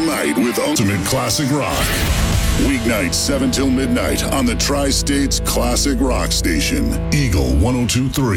night with Ultimate Classic Rock. Weeknights 7 till midnight on the Tri-States Classic Rock Station, Eagle 102.3.